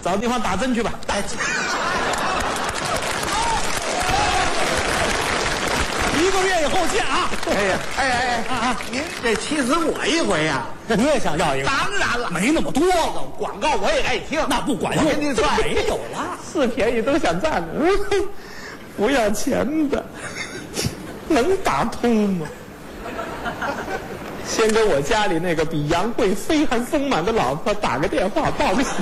找地方打针去吧。1个月以后见啊！ 您这气死我一回呀！ 你也想要一个？ 当然了， 没那么多了， 广告我也爱听， 那不管用。 我跟您说， 没有了，是便宜都想占了，不要钱的，能打通吗？先给我家里那个比杨贵妃还丰满的老婆打个电话报个喜。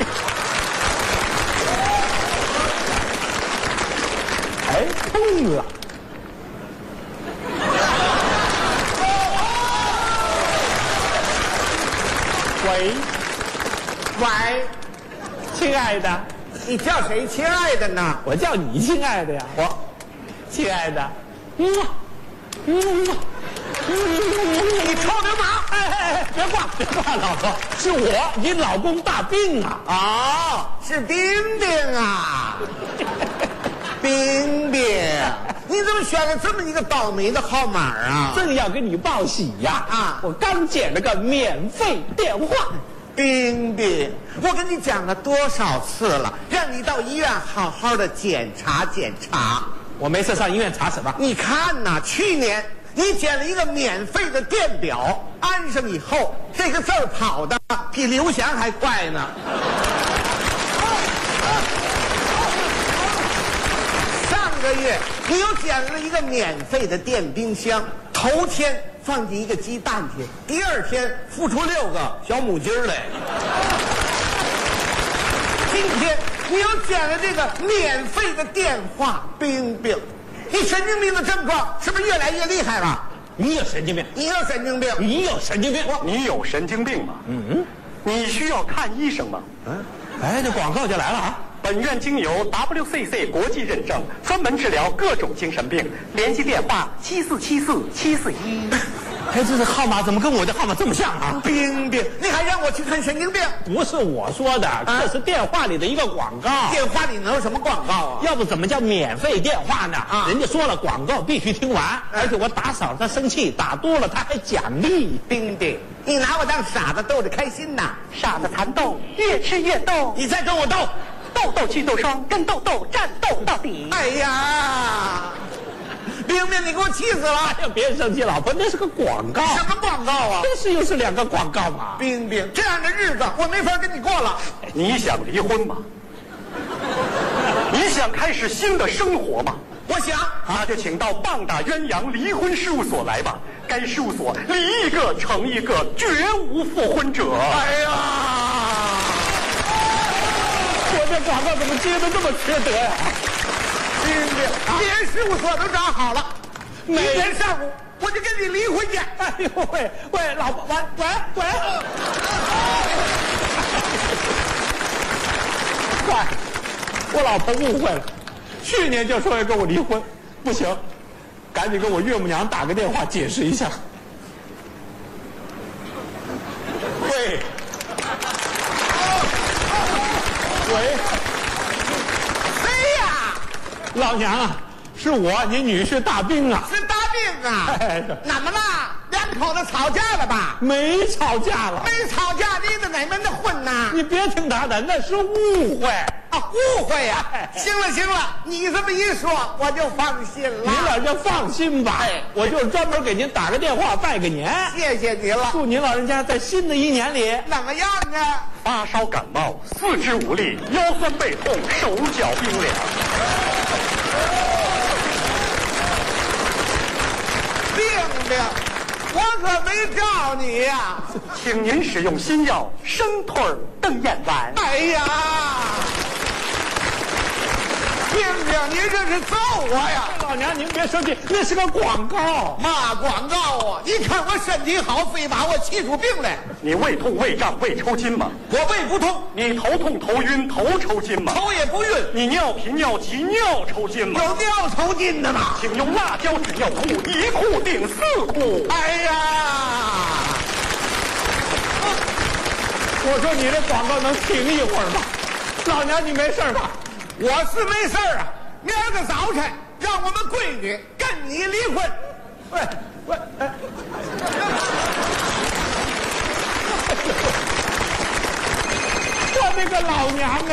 哎，通了。喂，亲爱的， 你叫谁亲爱的呢？ 我叫你亲爱的呀，我，亲爱的，你臭流氓！ 哎，别挂，老婆，是我，你老公大病啊！ 哦，是冰冰啊，冰冰，你怎么选了这么一个倒霉的号码啊？ 正要给你报喜呀！我刚捡了个免费电话。 冰冰，我跟你讲了多少次了，让你到医院好好的检查检查。 我没事上医院查什么？ 你看呐，去年你捡了一个免费的电表，安上以后，这个字儿跑的比刘翔还快呢。上个月你又捡了一个免费的电冰箱，头天放进一个鸡蛋去，第二天孵出6个小母鸡来。今天你又捡了这个免费的电话，冰冰，你神经病的症状是不是越来越厉害了？ 你有神经病， 你有神经病， 你有神经病， 你有神经病吗？你需要看医生吗？ 哎，这广告就来了啊！ 本院经由 WCC 国际认证，专门治疗各种精神病。联系电话74747441。 哎，这个号码怎么跟我的号码这么像啊？ 冰冰，你还让我去看神经病？ 不是我说的，这是电话里的一个广告。 电话里能有什么广告啊？ 要不怎么叫免费电话呢？人家说了，广告必须听完，而且我打少了他生气，打多了他还奖励。 冰冰，你拿我当傻子逗着开心呐？ 傻子蚕豆，越吃越逗。 你再跟我斗， 痘痘祛痘霜，跟痘痘战斗到底。 哎呀，冰冰，你给我气死了！ 哎呀，别生气，老婆，那是个广告。 什么广告啊？ 这又是2个广告嘛。 冰冰，这样的日子我没法跟你过了。 你想离婚吗？你想开始新的生活吗？ 我想， 那就请到棒打鸳鸯离婚事务所来吧。该事务所离一个成一个，绝无复婚者。 哎呀， 我这广告怎么接的这么缺德呀？ 冰冰，连事务所都找好了，明天上午我就跟你离婚去。 哎呦喂，老婆，喂，坏，我老婆误会了，去年就说要跟我离婚，不行，赶紧跟我岳母娘打个电话解释一下。喂， 谁呀？ 老娘啊，是我，你女婿大兵啊。 是大病啊？ 哎怎么了？两口子吵架了吧？ 没吵架了， 没吵架，离的哪门子婚呐？ 你别听他的，那是误会。 误会呀！行了，你这么一说，我就放心了。 您老人家放心吧，我就是专门给您打个电话拜个年。 谢谢您了， 祝您老人家在新的1年里怎么样啊？ 发烧感冒，四肢无力，腰酸背痛，手脚冰凉。 冰冰，我可没招你呀！ 请您使用新药生腿瞪眼丸。 哎呀！冰冰，你这是揍我呀！ 老娘您别生气，那是个广告。 嘛广告啊！你看我身体好，非把我气出病来。 你胃痛、胃胀、胃抽筋吗？ 我胃不痛。 你头痛、头晕、头抽筋吗？ 头也不晕。 你尿频、尿急、尿抽筋吗？ 有尿抽筋的吗？ 请用辣椒纸尿裤，一裤顶4裤。 哎呀！ 我说你这广告能停一会儿吗？老娘你没事吧？ 我是没事啊，明儿个早晨让我们闺女跟你离婚。 喂，我这个老娘啊！